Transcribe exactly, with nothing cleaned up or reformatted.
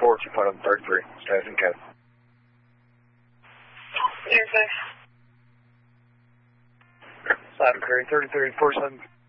four, two point oh, thirty-three. Status and code. Yes, sir. Cyber Carry thirty-three, four seven.